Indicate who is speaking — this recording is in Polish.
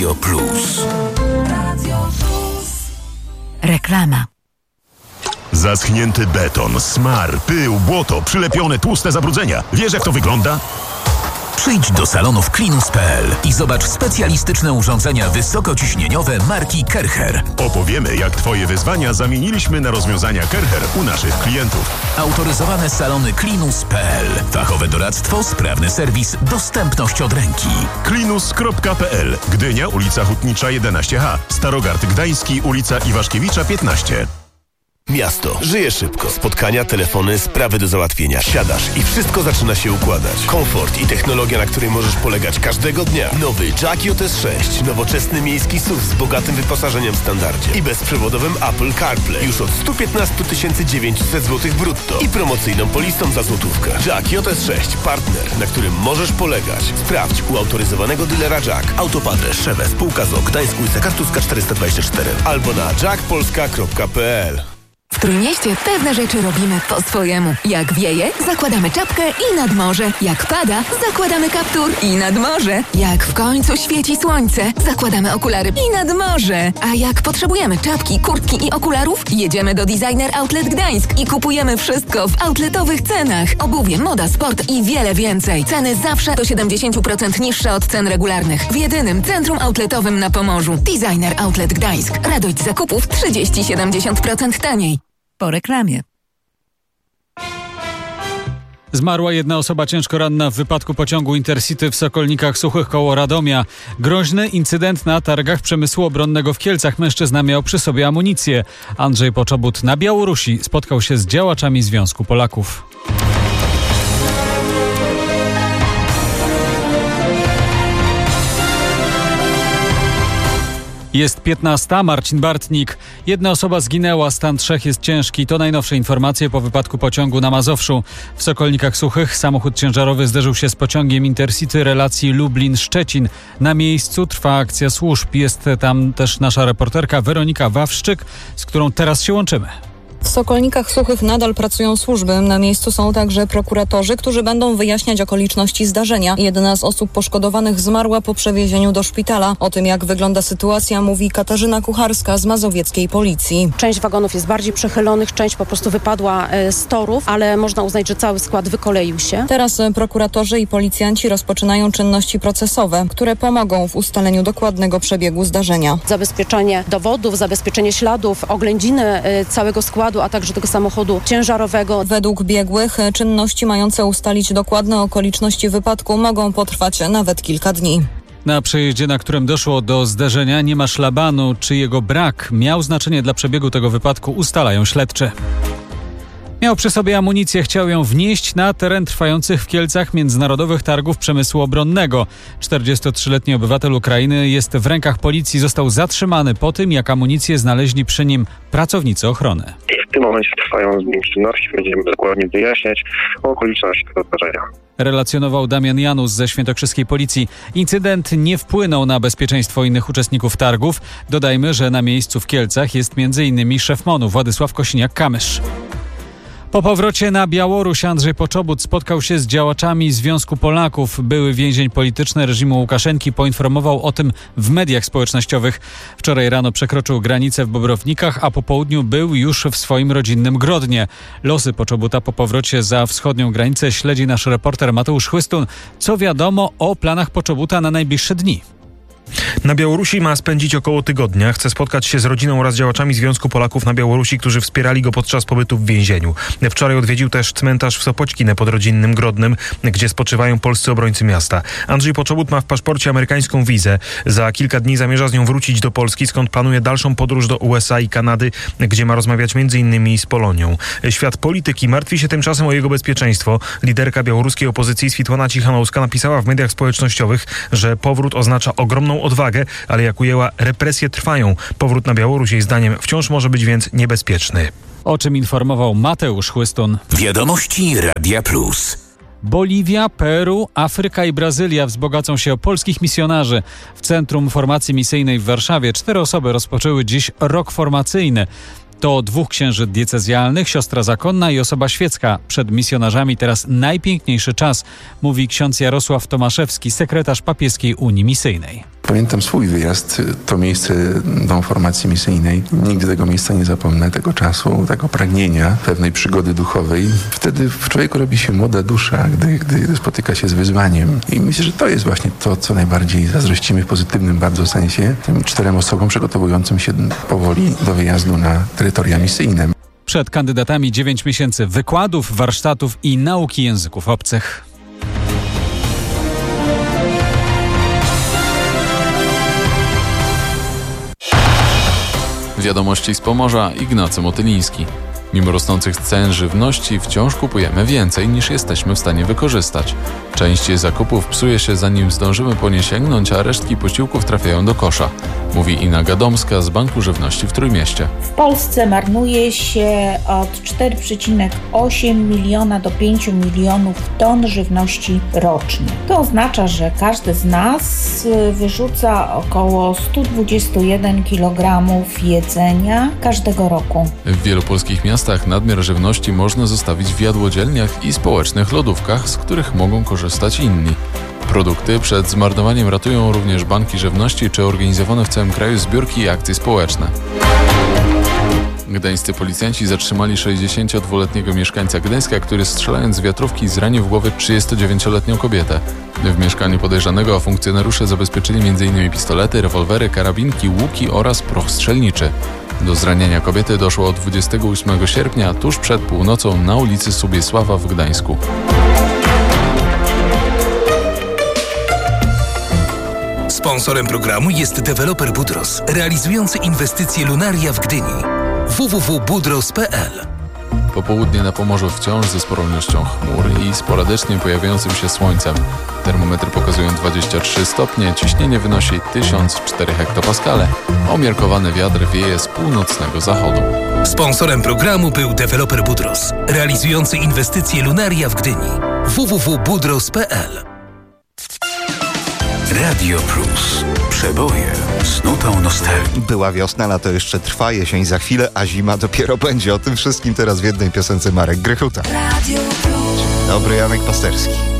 Speaker 1: Radio Plus.
Speaker 2: Reklama.
Speaker 3: Zaschnięty beton, smar, pył, błoto, przylepione tłuste zabrudzenia. Wiesz, jak to wygląda?
Speaker 1: Przyjdź do salonów Klinus.pl i zobacz specjalistyczne urządzenia wysokociśnieniowe marki Kercher.
Speaker 3: Opowiemy, jak Twoje wyzwania zamieniliśmy na rozwiązania Kercher u naszych klientów.
Speaker 1: Autoryzowane salony Klinus.pl. Fachowe doradztwo, sprawny serwis, dostępność od ręki.
Speaker 3: Klinus.pl. Gdynia, ulica Hutnicza 11H. Starogard Gdański, ulica Iwaszkiewicza 15.
Speaker 4: Miasto. Żyje szybko. Spotkania, telefony, sprawy do załatwienia. Siadasz i wszystko zaczyna się układać. Komfort i technologia, na której możesz polegać każdego dnia. Nowy Jack JS 6. Nowoczesny miejski SUV z bogatym wyposażeniem w standardzie. I bezprzewodowym Apple CarPlay. Już od 115 900 zł brutto. I promocyjną polisą za złotówkę. Jack JS 6. Partner, na którym możesz polegać. Sprawdź u autoryzowanego dealera Jack. Autopadre, Szewę, spółka ZOO, Gdańsk, ulica Kartuska 424. Albo na jackpolska.pl.
Speaker 2: W Trójmieście pewne rzeczy robimy po swojemu. Jak wieje, zakładamy czapkę i nad morze. Jak pada, zakładamy kaptur i nad morze. Jak w końcu świeci słońce, zakładamy okulary i nad morze. A jak potrzebujemy czapki, kurtki i okularów, jedziemy do Designer Outlet Gdańsk i kupujemy wszystko w outletowych cenach. Obuwie, moda, sport i wiele więcej. Ceny zawsze do 70% niższe od cen regularnych. W jedynym centrum outletowym na Pomorzu. Designer Outlet Gdańsk. Radość zakupów 30-70% taniej. Po reklamie.
Speaker 5: Zmarła jedna osoba ciężko ranna w wypadku pociągu Intercity w Sokolnikach Suchych koło Radomia. Groźny incydent na targach przemysłu obronnego w Kielcach. Mężczyzna miał przy sobie amunicję. Andrzej Poczobut na Białorusi spotkał się z działaczami Związku Polaków. Jest 15. Marcin Bartnik. Jedna osoba zginęła, stan 3 jest ciężki. To najnowsze informacje po wypadku pociągu na Mazowszu. W Sokolnikach Suchych samochód ciężarowy zderzył się z pociągiem Intercity relacji Lublin-Szczecin. Na miejscu trwa akcja służb. Jest tam też nasza reporterka Weronika Wawrzyk, z którą teraz się łączymy.
Speaker 6: W Sokolnikach Suchych nadal pracują służby. Na miejscu są także prokuratorzy, którzy będą wyjaśniać okoliczności zdarzenia. Jedna z osób poszkodowanych zmarła po przewiezieniu do szpitala. O tym, jak wygląda sytuacja, mówi Katarzyna Kucharska z mazowieckiej policji.
Speaker 7: Część wagonów jest bardziej przechylonych, część po prostu wypadła z torów, ale można uznać, że cały skład wykoleił się.
Speaker 6: Teraz prokuratorzy i policjanci rozpoczynają czynności procesowe, które pomogą w ustaleniu dokładnego przebiegu zdarzenia.
Speaker 7: Zabezpieczenie dowodów, zabezpieczenie śladów, oględziny całego składu, a także tego samochodu ciężarowego.
Speaker 6: Według biegłych czynności mające ustalić dokładne okoliczności wypadku mogą potrwać nawet kilka dni.
Speaker 5: Na przejeździe, na którym doszło do zderzenia, nie ma szlabanu. Czy jego brak miał znaczenie dla przebiegu tego wypadku, ustalają śledczy. Miał przy sobie amunicję, chciał ją wnieść na teren trwających w Kielcach Międzynarodowych Targów Przemysłu Obronnego. 43-letni obywatel Ukrainy jest w rękach policji, został zatrzymany po tym, jak amunicję znaleźli przy nim pracownicy ochrony.
Speaker 8: W tym momencie trwają z nim czynności, będziemy dokładnie wyjaśniać okoliczności tego zdarzenia.
Speaker 5: Relacjonował Damian Janus ze świętokrzyskiej policji. Incydent nie wpłynął na bezpieczeństwo innych uczestników targów. Dodajmy, że na miejscu w Kielcach jest m.in. szef MON-u Władysław Kosiniak-Kamysz. Po powrocie na Białoruś Andrzej Poczobut spotkał się z działaczami Związku Polaków. Były więzień polityczny reżimu Łukaszenki poinformował o tym w mediach społecznościowych. Wczoraj rano przekroczył granicę w Bobrownikach, a po południu był już w swoim rodzinnym Grodnie. Losy Poczobuta po powrocie za wschodnią granicę śledzi nasz reporter Mateusz Chłystun. Co wiadomo o planach Poczobuta na najbliższe dni?
Speaker 9: Na Białorusi ma spędzić około tygodnia. Chce spotkać się z rodziną oraz działaczami Związku Polaków na Białorusi, którzy wspierali go podczas pobytu w więzieniu. Wczoraj odwiedził też cmentarz w Sopoćkinę pod rodzinnym Grodnem, gdzie spoczywają polscy obrońcy miasta. Andrzej Poczobut ma w paszporcie amerykańską wizę. Za kilka dni zamierza z nią wrócić do Polski, skąd planuje dalszą podróż do USA i Kanady, gdzie ma rozmawiać m.in. z Polonią. Świat polityki martwi się tymczasem o jego bezpieczeństwo. Liderka białoruskiej opozycji Switłana Cichanouska napisała w mediach społecznościowych, że powrót oznacza ogromną odwagę, ale jak ujęła, represje trwają. Powrót na Białoruś jej zdaniem wciąż może być więc niebezpieczny.
Speaker 5: O czym informował Mateusz Chłystun.
Speaker 1: Wiadomości Radia Plus.
Speaker 5: Boliwia, Peru, Afryka i Brazylia wzbogacą się o polskich misjonarzy. W Centrum Formacji Misyjnej w Warszawie 4 osoby rozpoczęły dziś rok formacyjny. To 2 księży diecezjalnych, siostra zakonna i osoba świecka. Przed misjonarzami teraz najpiękniejszy czas, mówi ksiądz Jarosław Tomaszewski, sekretarz Papieskiej Unii Misyjnej.
Speaker 10: Pamiętam swój wyjazd, to miejsce do formacji misyjnej. Nigdy tego miejsca nie zapomnę, tego czasu, tego pragnienia, pewnej przygody duchowej. Wtedy w człowieku robi się młoda dusza, gdy spotyka się z wyzwaniem. I myślę, że to jest właśnie to, co najbardziej zazdrościmy w pozytywnym bardzo sensie tym 4 osobom przygotowującym się powoli do wyjazdu na terytoria misyjne.
Speaker 5: Przed kandydatami 9 miesięcy wykładów, warsztatów i nauki języków obcych.
Speaker 11: Wiadomości z Pomorza, Ignacy Motyliński. Mimo rosnących cen żywności wciąż kupujemy więcej niż jesteśmy w stanie wykorzystać. Część zakupów psuje się zanim zdążymy po nie sięgnąć, a resztki posiłków trafiają do kosza. Mówi Ina Gadomska z Banku Żywności w Trójmieście.
Speaker 12: W Polsce marnuje się od 4,8 miliona do 5 milionów ton żywności rocznie. To oznacza, że każdy z nas wyrzuca około 121 kg jedzenia każdego roku.
Speaker 11: W wielu polskich miastach nadmiar żywności można zostawić w jadłodzielniach i społecznych lodówkach, z których mogą korzystać inni. Produkty przed zmarnowaniem ratują również banki żywności czy organizowane w całym kraju zbiórki i akcje społeczne. Gdańscy policjanci zatrzymali 62-letniego mieszkańca Gdańska, który strzelając z wiatrówki zranił w głowę 39-letnią kobietę. W mieszkaniu podejrzanego funkcjonariusze zabezpieczyli m.in. pistolety, rewolwery, karabinki, łuki oraz proch strzelniczy. Do zranienia kobiety doszło 28 sierpnia, tuż przed północą na ulicy Subiesława w Gdańsku.
Speaker 1: Sponsorem programu jest deweloper Budros, realizujący inwestycje Lunaria w Gdyni. www.budros.pl.
Speaker 11: Popołudnie na Pomorzu wciąż ze sporą ilością chmur i sporadycznie pojawiającym się słońcem. Termometry pokazują 23 stopnie, ciśnienie wynosi 1004 hektopaskale, a umiarkowany wiatr wieje z północnego zachodu.
Speaker 1: Sponsorem programu był deweloper Budros, realizujący inwestycje Lunaria w Gdyni. www.budros.pl. Radio Plus. Przeboje z nutą nostalgii.
Speaker 13: Była wiosna, lato jeszcze trwa, jesień za chwilę, a zima dopiero będzie. O tym wszystkim teraz w jednej piosence Marek Grychuta. Radio Plus. Dobry, Janek Pasterski.